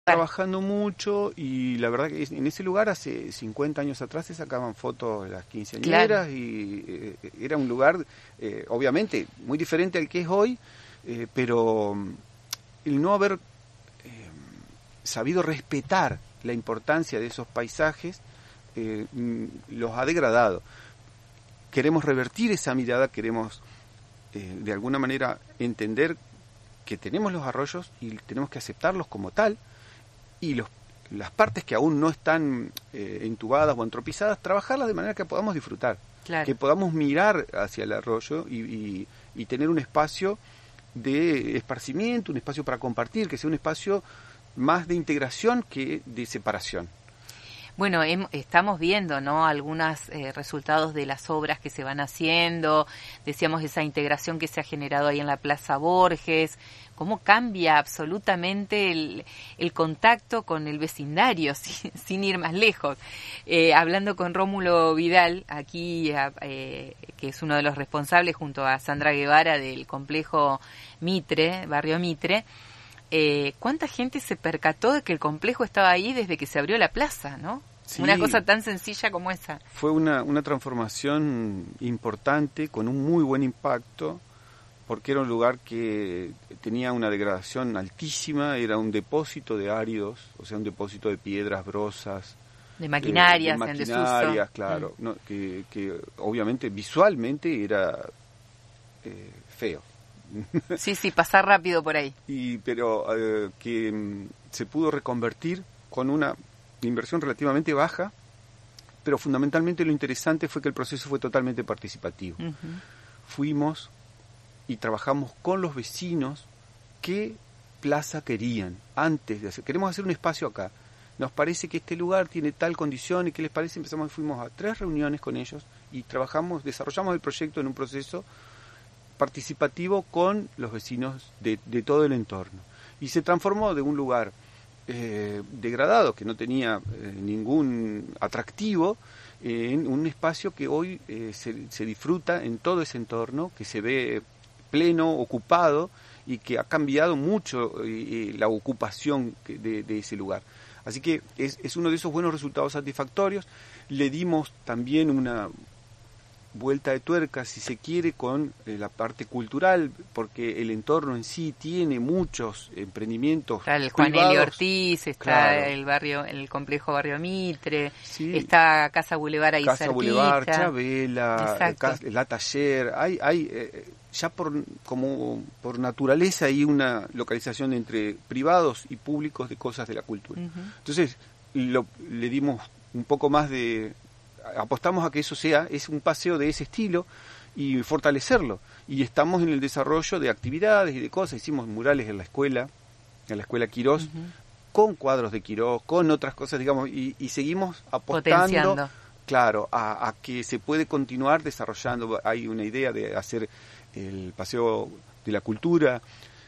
trabajando mucho y la verdad que en ese lugar hace 50 años atrás se sacaban fotos de las quinceañeras, claro. Y era un lugar obviamente muy diferente al que es hoy, pero el no haber sabido respetar la importancia de esos paisajes los ha degradado. Queremos revertir esa mirada, queremos de alguna manera entender que tenemos los arroyos y tenemos que aceptarlos como tal, y las partes que aún no están entubadas o antropizadas, trabajarlas de manera que podamos disfrutar, claro. Que podamos mirar hacia el arroyo y tener un espacio de esparcimiento, un espacio para compartir, que sea un espacio más de integración que de separación. Bueno, estamos viendo, ¿no?, algunos resultados de las obras que se van haciendo. Decíamos esa integración que se ha generado ahí en la Plaza Borges. Cómo cambia absolutamente el contacto con el vecindario, sin ir más lejos. Hablando con Rómulo Vidal, aquí, que es uno de los responsables junto a Sandra Guevara del complejo Mitre, barrio Mitre, ¿cuánta gente se percató de que el complejo estaba ahí desde que se abrió la plaza, ¿no? Sí, una cosa tan sencilla como esa. Fue una transformación importante, con un muy buen impacto, porque era un lugar que tenía una degradación altísima, era un depósito de áridos, o sea, un depósito de piedras, brosas. De maquinarias, en desuso. Claro, ¿no? Que obviamente visualmente era feo. Sí, pasar rápido por ahí. Pero que se pudo reconvertir con una inversión relativamente baja, pero fundamentalmente lo interesante fue que el proceso fue totalmente participativo. Uh-huh. Fuimos y trabajamos con los vecinos qué plaza querían antes de hacer. Queremos hacer un espacio acá. Nos parece que este lugar tiene tal condición y qué les parece. Fuimos a 3 reuniones con ellos y desarrollamos el proyecto en un proceso participativo con los vecinos de todo el entorno. Y se transformó de un lugar degradado, que no tenía ningún atractivo, en un espacio que hoy se disfruta en todo ese entorno, que se ve pleno, ocupado, y que ha cambiado mucho la ocupación de ese lugar. Así que es uno de esos buenos resultados satisfactorios. Le dimos también una vuelta de tuerca, si se quiere, con la parte cultural, porque el entorno en sí tiene muchos emprendimientos. Está el Juan Eli Ortiz, está claro. El complejo Barrio Mitre, sí. Está Casa Boulevard ahí Casa cerquita. Boulevard, Chabela, La Taller, hay ya por naturaleza hay una localización entre privados y públicos de cosas de la cultura. Uh-huh. Entonces le dimos un poco más apostamos a que eso es un paseo de ese estilo y fortalecerlo. Y estamos en el desarrollo de actividades y de cosas. Hicimos murales en la escuela Quirós, uh-huh. Con cuadros de Quirós, con otras cosas, digamos, y seguimos apostando, claro, a que se puede continuar desarrollando. Hay una idea de hacer el paseo de la cultura,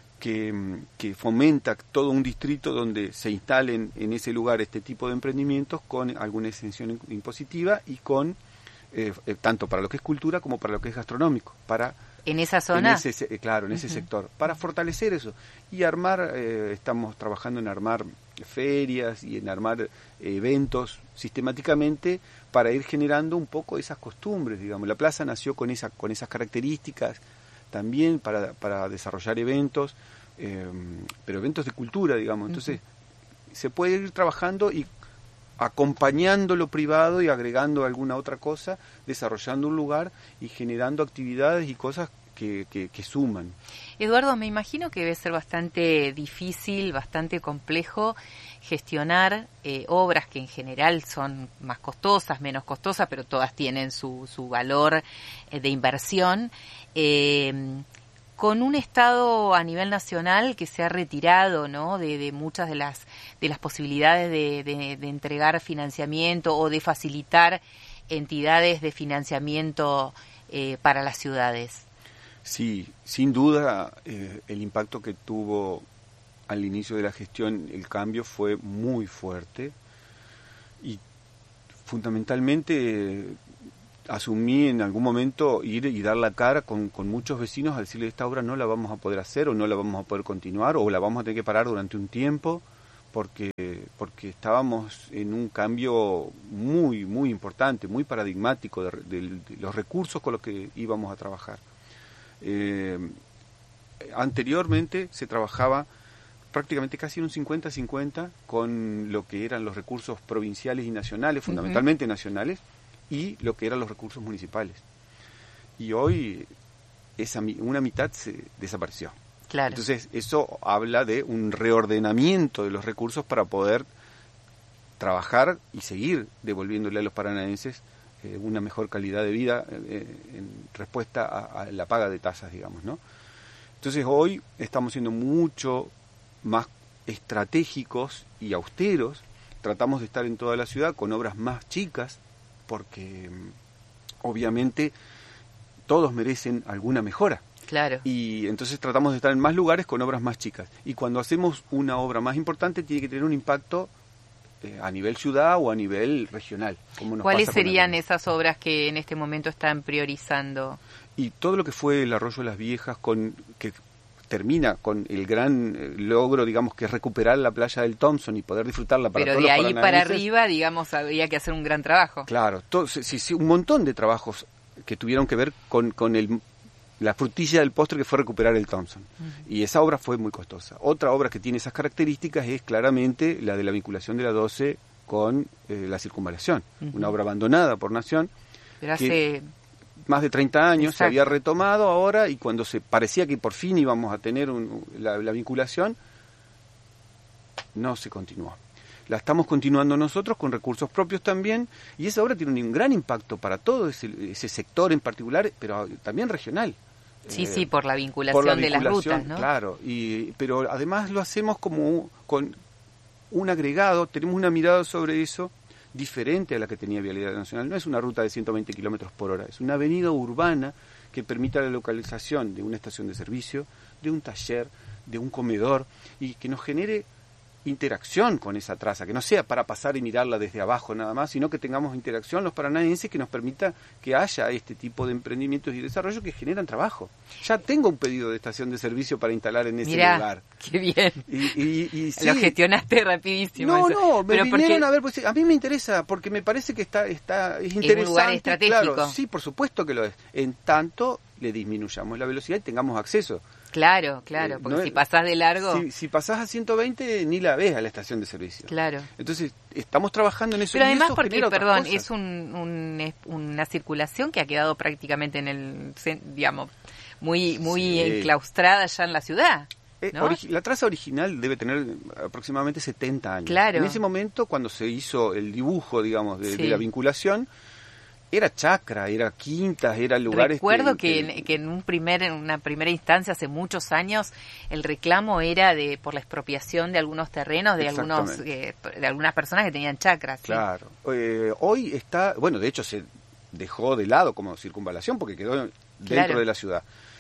que fomenta todo un distrito donde se instalen en ese lugar este tipo de emprendimientos con alguna exención impositiva y con tanto para lo que es cultura como para lo que es gastronómico. ¿En esa zona? En ese sector, para fortalecer eso. Y estamos trabajando en armar ferias y en armar eventos sistemáticamente para ir generando un poco esas costumbres, digamos. La plaza nació con esas características también para desarrollar eventos, pero eventos de cultura, digamos. Entonces, se puede ir trabajando y acompañando lo privado y agregando alguna otra cosa, desarrollando un lugar y generando actividades y cosas que suman. Eduardo, me imagino que debe ser bastante difícil, bastante complejo gestionar obras que en general son más costosas, menos costosas, pero todas tienen su valor de inversión, con un Estado a nivel nacional que se ha retirado, ¿no?, de muchas de las posibilidades de entregar financiamiento o de facilitar entidades de financiamiento para las ciudades. Sí, sin duda el impacto que tuvo al inicio de la gestión el cambio fue muy fuerte y fundamentalmente asumí en algún momento ir y dar la cara con muchos vecinos a decirle: esta obra no la vamos a poder hacer o no la vamos a poder continuar o la vamos a tener que parar durante un tiempo porque estábamos en un cambio muy, muy importante, muy paradigmático de los recursos con los que íbamos a trabajar. Anteriormente se trabajaba prácticamente casi en un 50-50 con lo que eran los recursos provinciales y nacionales, fundamentalmente nacionales, y lo que eran los recursos municipales. Y hoy una mitad se desapareció. Claro. Entonces eso habla de un reordenamiento de los recursos para poder trabajar y seguir devolviéndole a los paranaenses una mejor calidad de vida en respuesta a la paga de tasas, digamos, ¿no? Entonces hoy estamos siendo mucho más estratégicos y austeros, tratamos de estar en toda la ciudad con obras más chicas, porque obviamente todos merecen alguna mejora. Claro. Y entonces tratamos de estar en más lugares con obras más chicas. Y cuando hacemos una obra más importante tiene que tener un impacto a nivel ciudad o a nivel regional. ¿Cuáles serían esas obras que en este momento están priorizando? Y todo lo que fue el Arroyo de las Viejas, que termina con el gran logro, digamos, que es recuperar la playa del Thompson y poder disfrutarla para todos los paranaenses. Pero de ahí para arriba, digamos, había que hacer un gran trabajo. Claro, sí, un montón de trabajos que tuvieron que ver con la frutilla del postre, que fue recuperar el Thompson. Y esa obra fue muy costosa. Otra obra que tiene esas características es claramente la de la vinculación de la 12 con la circunvalación. Una obra abandonada por Nación. Pero hace más de 30 años. Exacto. Se había retomado ahora, y cuando se parecía que por fin íbamos a tener la vinculación, no se continuó. La estamos continuando nosotros con recursos propios también, y esa obra tiene un gran impacto para todo ese sector en particular, pero también regional. Sí, por la vinculación de las rutas, ¿no? Claro, pero además lo hacemos como con un agregado, tenemos una mirada sobre eso diferente a la que tenía Vialidad Nacional. No es una ruta de 120 kilómetros por hora, es una avenida urbana que permita la localización de una estación de servicio, de un taller, de un comedor, y que nos genere interacción con esa traza, que no sea para pasar y mirarla desde abajo nada más, sino que tengamos interacción los paranaenses, que nos permita que haya este tipo de emprendimientos y desarrollo que generan trabajo. Ya tengo un pedido de estación de servicio para instalar en ese lugar. Qué bien. Y sí. Lo gestionaste rapidísimo. Me vinieron a ver, pues, a mí me interesa, porque me parece que es interesante. Es un lugar estratégico. Claro, sí, por supuesto que lo es. En tanto le disminuyamos la velocidad y tengamos acceso. Claro, porque si pasás de largo... Si pasás a 120 ni la ves a la estación de servicio. Claro. Entonces, estamos trabajando en eso. Pero además eso porque, perdón, es una circulación que ha quedado prácticamente en el, digamos, muy enclaustrada ya en la ciudad, ¿no? La traza original debe tener aproximadamente 70 años. Claro. En ese momento, cuando se hizo el dibujo, digamos, de la vinculación, era chacra, era quintas, era lugares... Recuerdo que en una primera instancia, hace muchos años, el reclamo era por la expropiación de algunos terrenos de algunas personas que tenían chacras. ¿Sí? Claro. Hoy está... Bueno, de hecho se dejó de lado como circunvalación porque quedó dentro de la ciudad.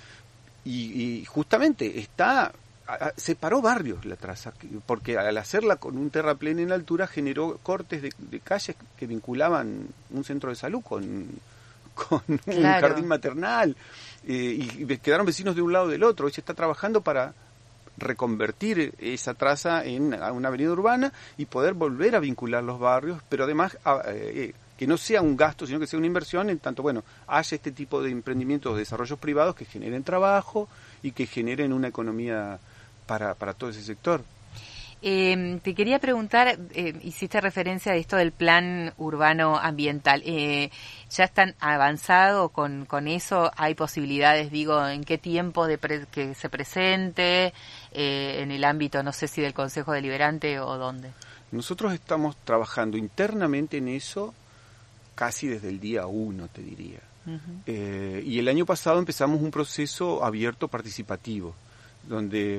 Y justamente separó barrios la traza, porque al hacerla con un terraplén en altura generó cortes de calles que vinculaban un centro de salud con un jardín maternal, y quedaron vecinos de un lado y del otro. Hoy se está trabajando para reconvertir esa traza en una avenida urbana y poder volver a vincular los barrios, pero además que no sea un gasto, sino que sea una inversión, en tanto, haya este tipo de emprendimientos, de desarrollos privados que generen trabajo y que generen una economía para todo ese sector. Te quería preguntar, hiciste referencia a esto del plan urbano ambiental. ¿Ya están avanzados con eso? ¿Hay posibilidades, en qué tiempo que se presente? En el ámbito, no sé si del Consejo Deliberante o dónde. Nosotros estamos trabajando internamente en eso casi desde el día 1, te diría. Uh-huh. Y el año pasado empezamos un proceso abierto participativo, donde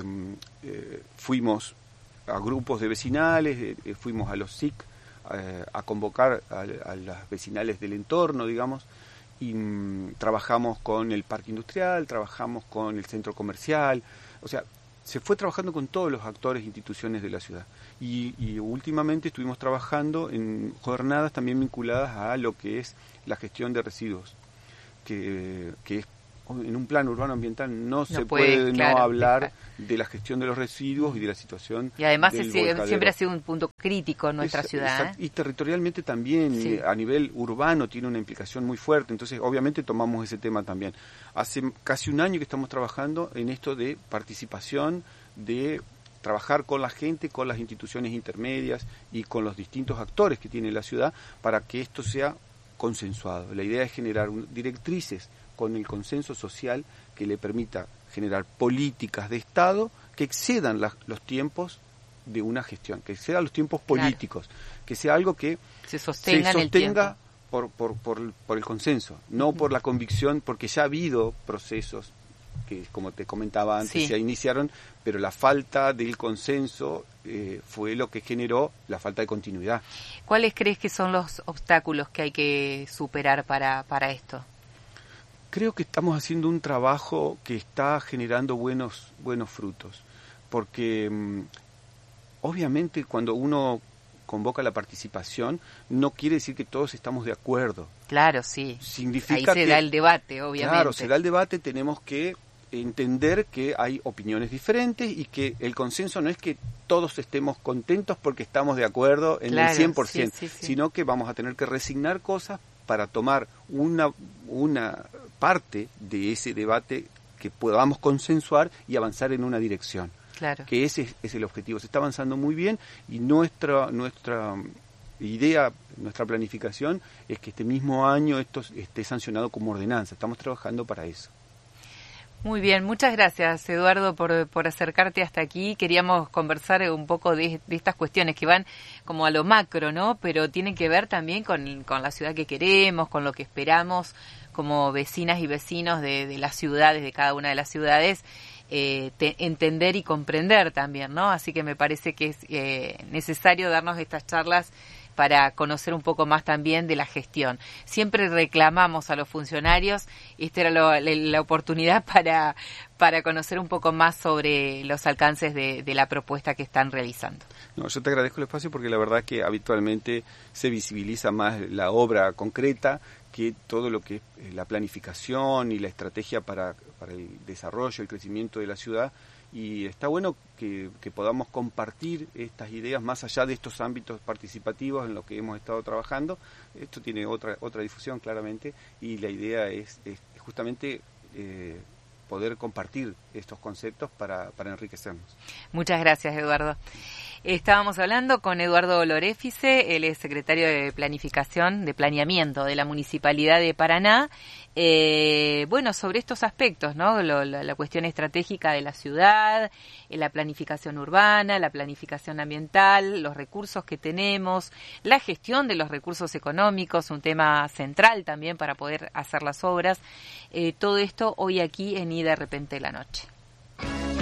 fuimos a grupos de vecinales, fuimos a los SIC a convocar a las vecinales del entorno, digamos, y trabajamos con el parque industrial, trabajamos con el centro comercial, o sea, se fue trabajando con todos los actores e instituciones de la ciudad. Y últimamente estuvimos trabajando en jornadas también vinculadas a lo que es la gestión de residuos, que es en un plan urbano ambiental no se puede, puede claro, no hablar de la gestión de los residuos y de la situación y además del siempre ha sido un punto crítico en nuestra ciudad. Y territorialmente también, Sí. a nivel urbano tiene una implicación muy fuerte, entonces obviamente tomamos ese tema también. Hace casi un año que estamos trabajando en esto de participación, de trabajar con la gente, con las instituciones intermedias y con los distintos actores que tiene la ciudad para que esto sea consensuado. La idea es generar directrices con el consenso social que le permita generar políticas de Estado que excedan los tiempos de una gestión, que excedan los tiempos políticos, que sea algo que se sostenga en el tiempo. por el consenso, no por la convicción, porque ya ha habido procesos que, como te comentaba antes, Sí. se iniciaron, pero la falta del consenso fue lo que generó la falta de continuidad. ¿Cuáles crees que son los obstáculos que hay que superar para esto? Creo que estamos haciendo un trabajo que está generando buenos frutos, porque obviamente cuando uno convoca la participación no quiere decir que todos estamos de acuerdo. Claro, sí. Significa ahí se da el debate, obviamente. Claro, se da el debate, tenemos que entender que hay opiniones diferentes y que el consenso no es que todos estemos contentos porque estamos de acuerdo en el 100%, sí. sino que vamos a tener que resignar cosas para tomar una parte de ese debate que podamos consensuar y avanzar en una dirección. Claro. Que ese es el objetivo. Se está avanzando muy bien y nuestra idea, nuestra planificación es que este mismo año esto esté sancionado como ordenanza. Estamos trabajando para eso. Muy bien, muchas gracias, Eduardo, por acercarte hasta aquí. Queríamos conversar un poco de estas cuestiones que van como a lo macro, ¿no? Pero tienen que ver también con la ciudad que queremos, con lo que esperamos como vecinas y vecinos de las ciudades, de cada una de las ciudades, entender y comprender también, ¿no? Así que me parece que es necesario darnos estas charlas para conocer un poco más también de la gestión. Siempre reclamamos a los funcionarios, esta era la oportunidad para conocer un poco más sobre los alcances de la propuesta que están realizando. No, yo te agradezco el espacio porque la verdad que habitualmente se visibiliza más la obra concreta que todo lo que es la planificación y la estrategia para el desarrollo, el crecimiento de la ciudad. Y está bueno que podamos compartir estas ideas más allá de estos ámbitos participativos en los que hemos estado trabajando. Esto tiene otra difusión claramente y la idea es justamente poder compartir estos conceptos para enriquecernos. Muchas gracias, Eduardo. Estábamos hablando con Eduardo Loréfice, él es secretario de Planificación, de Planeamiento de la Municipalidad de Paraná. Bueno, sobre estos aspectos, ¿no? La cuestión estratégica de la ciudad, la planificación urbana, la planificación ambiental, los recursos que tenemos, la gestión de los recursos económicos, un tema central también para poder hacer las obras. Todo esto hoy aquí en Y de repente la noche.